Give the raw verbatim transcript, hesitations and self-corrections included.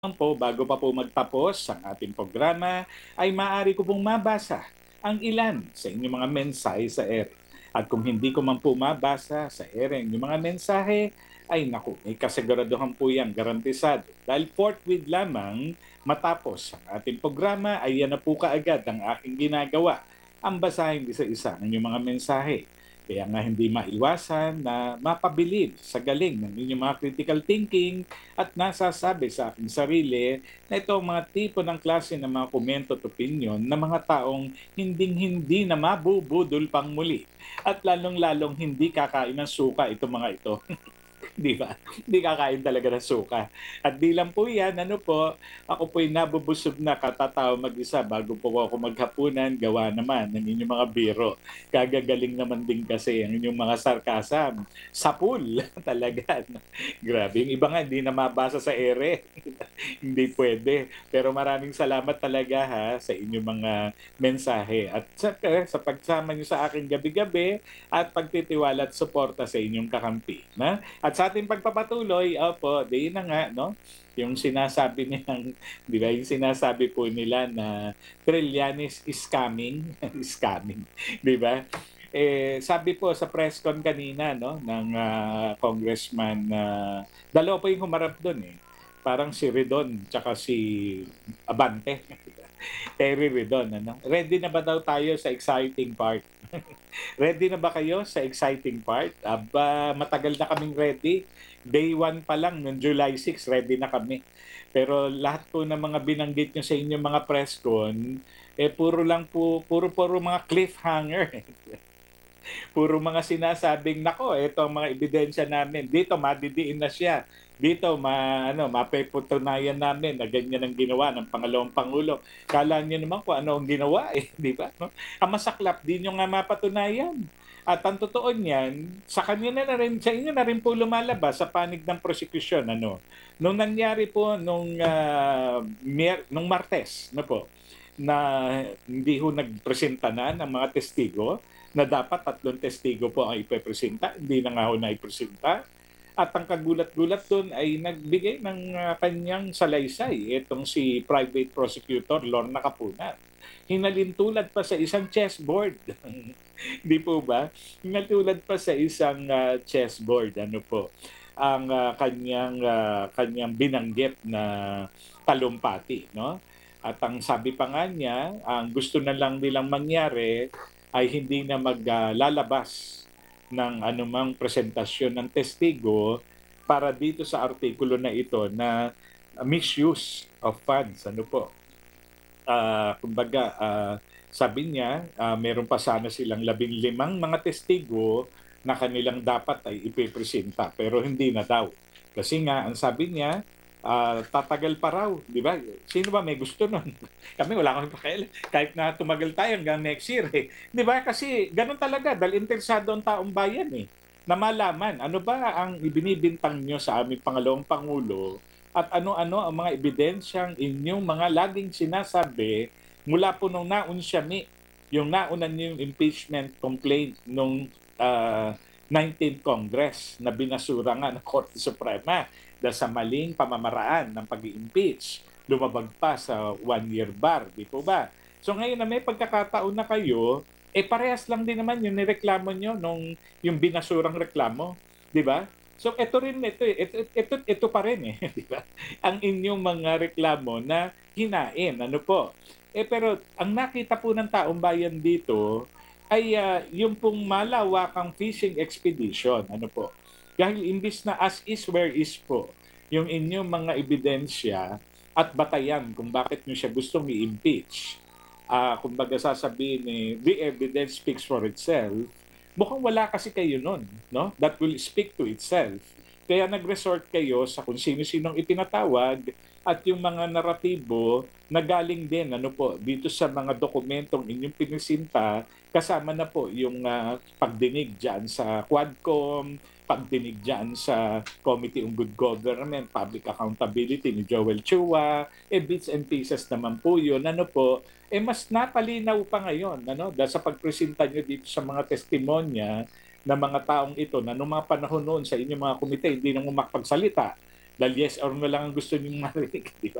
po, bago pa po magtapos ang ating programa, ay maaari ko pong mabasa ang ilan sa inyong mga mensahe sa ere. At kung hindi ko man po mabasa sa ere ang inyong mga mensahe, ay naku, may kasiguraduhan po yan, garantisado. Dahil forthwith lamang matapos ang ating programa, ay yan na po kaagad ang aking ginagawa. Ang basahin isa-isa ang inyong mga mensahe. Kaya nga hindi maiwasan na mapabilib sa galing ng inyong mga critical thinking at nasasabi sa aking sarili na ito ang mga tipo ng klase ng mga komento at opinion na mga taong hinding-hindi na mabubudol pang muli at lalong-lalong hindi kakain ng suka itong mga ito. Di ba? Hindi kakain talaga ng suka. At di lang po yan, ano po, ako po'y nabubusog na katatawa mag-isa bago po ako maghapunan, gawa naman ng inyong mga biro. Kagagaling naman din kasi ang inyong mga sarkasam. Sapul talaga. Grabe, yung iba nga hindi na mabasa sa ere. Hindi pwede. Pero maraming salamat talaga ha sa inyong mga mensahe. At sa, eh, sa pagsama niyo sa akin gabi-gabi at pagtitiwala at suporta sa inyong kakampi. Na? At sa ating pagpapatuloy, opo, di na nga, no? Yung sinasabi nilang, di ba, yung sinasabi po nila na Trillanes is coming, is coming, di ba? Eh, sabi po sa press con kanina, no, ng ah, congressman, na dalawa po yung humarap doon eh. Parang si Redon, tsaka si Abante. Terry Redon, ano? Ready na ba daw tayo sa exciting part? Ready na ba kayo sa exciting part? Aba, matagal na kaming ready. Day one pa lang, noong July six, ready na kami. Pero lahat po ng mga binanggit nyo sa inyong mga press con, eh puro lang po, puro puro mga cliffhanger. Puro mga sinasabing, nako, ito ang mga ebidensya namin. Dito, madidiin na siya. Dito, ma, ano, mapeputunayan namin na ganyan ang ginawa ng pangalawang Pangulo. Kala niyo naman kung ano ang ginawa, eh, di ba? No? Ang masaklap, di nyo nga mapatunayan. At ang totoo niyan, sa kanya na rin, sa inyo na rin po lumalabas sa panig ng prosecution. Ano? Nung nangyari po, nung, uh, mer- nung Martes, no po, na hindi ho nagpresenta na ng mga testigo, na dapat tatlong testigo po ang ipepresenta, hindi na nga ho na ipresenta. At ang kagulat-gulat doon ay nagbigay ng uh, kanyang salaysay, itong si Private Prosecutor Lorna Capunan. Hinalintulad pa sa isang chessboard. Di po ba? Hinalintulad pa sa isang uh, chessboard. Ano po? Ang uh, kanyang uh, kanyang binanggit na talumpati, no? At ang sabi pa nga niya, ang gusto na lang nilang mangyari ay hindi na maglalabas ng anumang presentasyon ng testigo para dito sa artikulo na ito na misuse of funds. Ano po? Uh, kumbaga, uh, sabi niya, uh, meron pa sana silang labing limang mga testigo na kanilang dapat ay ipipresenta pero hindi na daw. Kasi nga, ang sabi niya, uh, tatagal pa raw, di ba? Sino ba may gusto nun? Kami wala kami pakialam. Kahit na tumagal tayo hanggang next year eh. Di ba? Kasi ganun talaga, dahil interesado ang taong bayan eh. Na malaman, ano ba ang ibinibintang nyo sa aming pangalawang Pangulo at ano-ano ang mga ebidensyang inyong mga laging sinasabi mula po nung naunsyami, yung nauna niyong impeachment complaint nung uh, nineteenth Congress na binasura nga ng Korte Suprema dahil sa maling pamamaraan ng pag-impeach. Lumabag pa sa one-year bar, di po ba? So ngayon na may pagkakataon na kayo, eh parehas lang din naman yung nireklamo nyo nung yung binasurang reklamo, di ba? So ito rin ito eh, ito, ito, ito pa rin eh, di ba? Ang inyong mga reklamo na hinain, ano po. Eh pero ang nakita po ng taong bayan dito ay uh, yung pong malawakang fishing expedition, ano po. Dahil imbis na as is where is po, yung inyong mga ebidensya at batayan kung bakit nyo siya gustong i-impeach. Uh, kumbaga sasabihin eh, the evidence speaks for itself. Mukhang wala kasi kayo nun, no? That will speak to itself. Kaya nag-resort kayo sa kung sino-sinong itinatawag at yung mga naratibo na galing din ano po dito sa mga dokumentong inyong pinisinta, kasama na po yung uh, pagdinig diyan sa Quadcom, pagdinig diyan sa Committee on Good Government, Public Accountability ni Joel Chua, eh bits and pieces naman po yun, ano po, eh mas napalinaw pa ngayon, ano, dahil sa pagpresenta nyo dito sa mga testimonya ng mga taong ito na noong mga panahon noon sa inyong mga komite, hindi na makapagsalita, Dahil yes or no lang ang gusto niyong marinig, di ba?